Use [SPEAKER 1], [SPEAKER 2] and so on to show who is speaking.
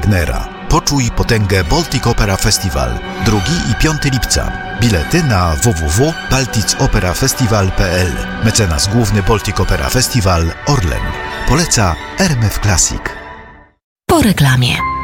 [SPEAKER 1] Wagnera. Poczuj potęgę Baltic Opera Festival 2 i 5 lipca. Bilety na www.balticoperafestival.pl. Mecenas główny Baltic Opera Festival Orlen. Poleca RMF Classic.
[SPEAKER 2] Po reklamie.